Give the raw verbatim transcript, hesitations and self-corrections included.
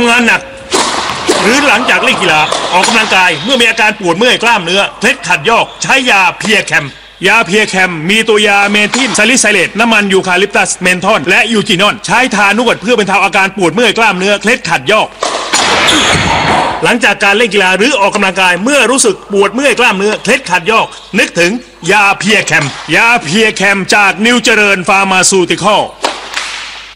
ำงานหนักหรือหลังจากเล่นกีฬาออกกำลังกายเมื่อมีอาการปวดเมื่อยกล้ามเนื้อเคล็ดขัดยอกใช้ยาเพียแคมยาเพียแคมมีตัวยาเมทิลซาลิไซเลตน้ำมันยูคาลิปตัสเมนทอลและยูจินอนใช้ทานวดเพื่อบรรเทาอาการปวดเมื่อยกล้ามเนื้อเคล็ดขัดยอกหลังจากการเล่นกีฬาหรือออกกำลังกายเมื่อรู้สึกปวดเมื่อยกล้ามเนื้อเคล็ดขัดยอกนึกถึงยาเพียแคมยาเพียแคมจากนิวเจริญฟาร์มาซูติคอล